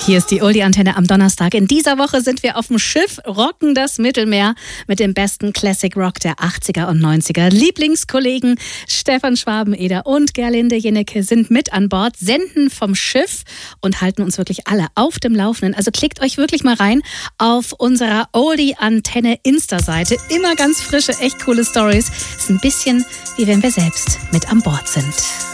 Hier ist die Oldie-Antenne am Donnerstag. In dieser Woche sind wir auf dem Schiff, rocken das Mittelmeer mit dem besten Classic Rock der 80er und 90er. Lieblingskollegen Stefan Schwabeneder und Gerlinde Jennecke sind mit an Bord, senden vom Schiff und halten uns wirklich alle auf dem Laufenden. Also klickt euch wirklich mal rein auf unserer Oldie-Antenne Insta-Seite. Immer ganz frische, echt coole Stories. Ist ein bisschen wie wenn wir selbst mit an Bord sind.